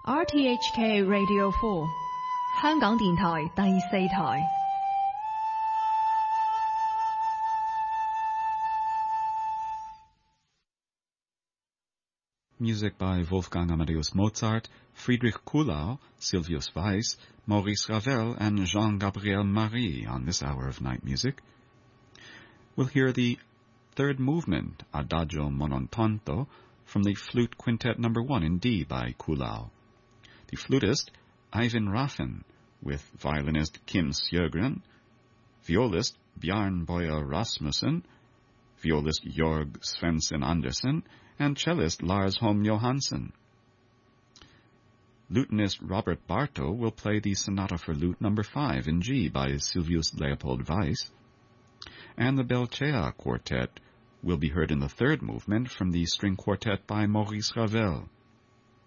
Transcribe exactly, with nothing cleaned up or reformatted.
R T H K Radio four 香港電台第四台。 Music by Wolfgang Amadeus Mozart, Friedrich Kuhlau, Silvius Weiss, Maurice Ravel, and Jean-Gabriel Marie on this hour of night music. We'll hear the third movement, Adagio Monotonto, from the Flute Quintet number one in D by Kuhlau. The flutist, Ivan Raffen, with violinist Kim Sjögren, violist Bjarne Boye Rasmussen, violist Jorg Svensson Andersen, and cellist Lars Holm Johansson. Lutenist Robert Bartow will play the Sonata for Lute number five in G by Silvius Leopold Weiss, and the Belcea Quartet will be heard in the third movement from the string quartet by Maurice Ravel.